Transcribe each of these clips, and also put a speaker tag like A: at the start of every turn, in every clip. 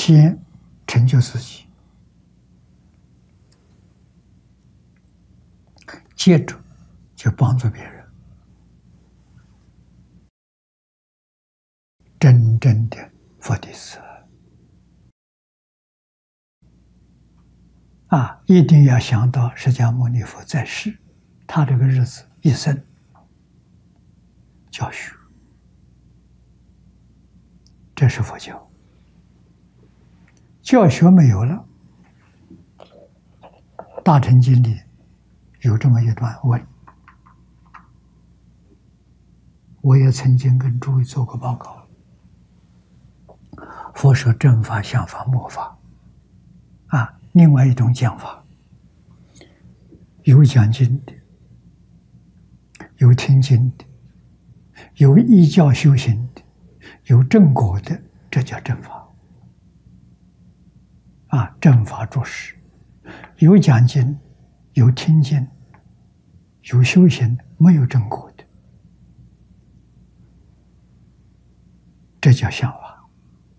A: 先成就自己，接着就帮助别人，真正的佛弟子啊！一定要想到释迦牟尼佛在世，他这个日子一生教学，这是佛教。教学没有了，《大乘经》里有这么一段问，我也曾经跟诸位做过报告。佛说正法、相法、末法啊，另外一种讲法，有讲经的，有听经的，有依教修行的，有正果的，这叫正法啊，正法著实。有讲经，有听经，有修行，没有正果的，这叫相法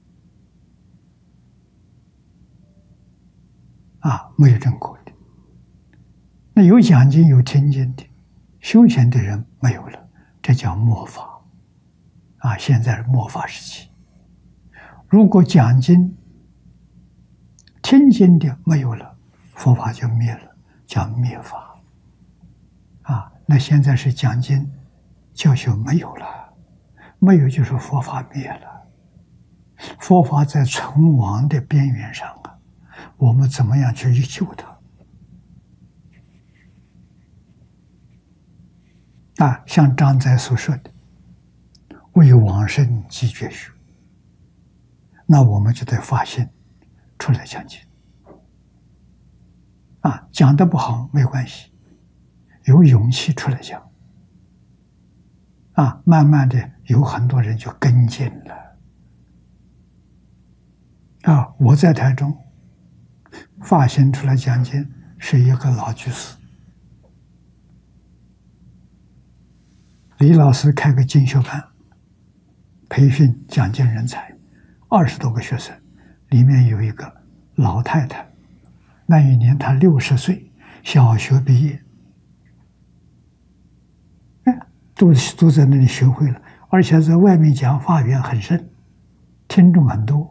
A: 啊，没有正果的。那有讲经有听经的修行的人没有了，这叫末法啊，现在是末法时期。如果讲经听经的没有了，佛法就灭了，叫灭法啊。那现在是讲经教学没有了，没有就是佛法灭了，佛法在存亡的边缘上啊，我们怎么样去救它啊？像张载所说的为往生继绝学，那我们就得发心出来讲经啊，讲得不好没关系，有勇气出来讲啊，慢慢的有很多人就跟进了啊。我在台中发心出来讲经，是一个老居士，李老师开个进修班，培训讲经人才，20多个学生，里面有一个老太太，那一年她60岁，小学毕业，都在那里学会了，而且在外面讲法缘很深，听众很多，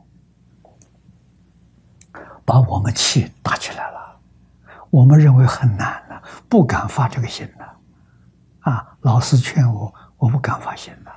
A: 把我们气打起来了。我们认为很难了，不敢发这个心了啊！老师劝我，我不敢发心了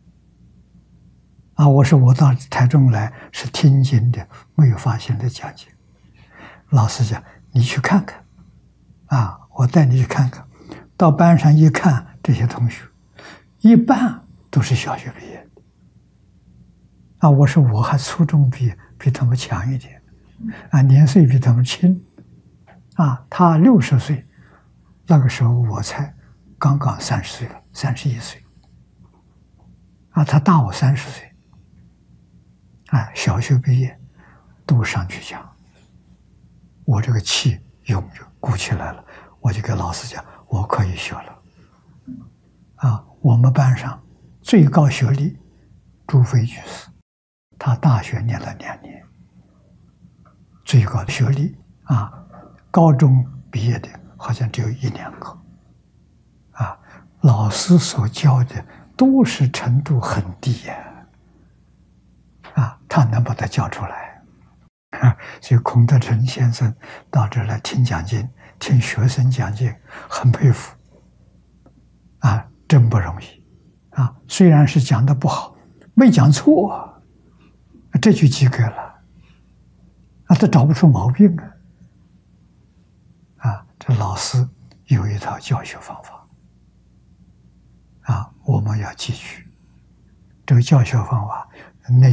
A: 啊！我说我到台中来是听经的，没有发心的讲经。老师讲你去看看啊，我带你去看看。到班上一看，这些同学一半都是小学毕业的啊！我说我还初中毕业，比他们强一点啊，年岁比他们轻啊。他60岁，那个时候我才刚刚30岁了，31岁啊，他大我30岁啊，小学毕业都上去讲，我这个气涌就鼓起来了，我就跟老师讲，我可以学了啊。我们班上最高学历朱飞居士，他大学念了2年，最高学历啊，高中毕业的好像只有1、2个啊。老师所教的都是程度很低呀啊，他能把它教出来啊。所以孔德成先生到这儿来听讲经，听学生讲经，很佩服啊，真不容易啊。虽然是讲的不好，没讲错，这就及格了啊，他找不出毛病啊。这老师有一套教学方法啊，我们要汲取这个教学方法。